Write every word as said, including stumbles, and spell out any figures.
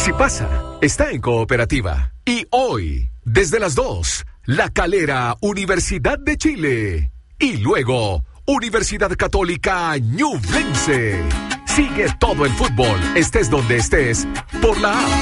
Si pasa, está en Cooperativa. Y hoy, desde las dos, La Calera, Universidad de Chile. Y luego, Universidad Católica Ñublense. Sigue todo el fútbol, estés donde estés, por la app